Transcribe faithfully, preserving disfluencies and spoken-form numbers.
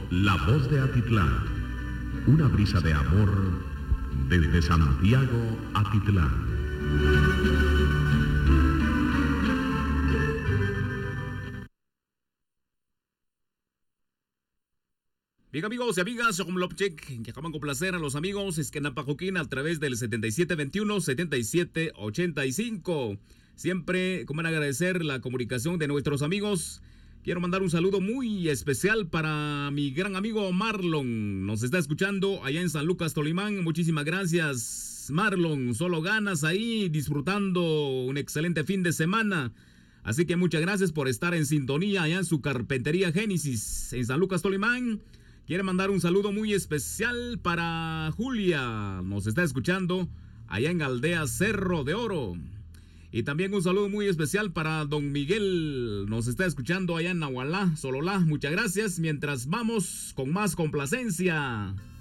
La Voz de Atitlán, una brisa de amor desde Santiago, Atitlán. Bien, amigos y amigas, como Lopchek, que acaban con placer a los amigos Esquenapajoquín a través del setenta y siete veintiuno, setenta y siete ochenta y cinco. Siempre, como van a agradecer la comunicación de nuestros amigos. Quiero mandar un saludo muy especial para mi gran amigo Marlon. Nos está escuchando allá en San Lucas, Tolimán. Muchísimas gracias, Marlon. Solo ganas ahí, disfrutando un excelente fin de semana. Así que muchas gracias por estar en sintonía allá en su carpintería Génesis, en San Lucas, Tolimán. Quiere mandar un saludo muy especial para Julia. Nos está escuchando allá en Aldea Cerro de Oro. Y también un saludo muy especial para don Miguel. Nos está escuchando allá en Nahualá, Sololá. Muchas gracias. Mientras vamos con más complacencia.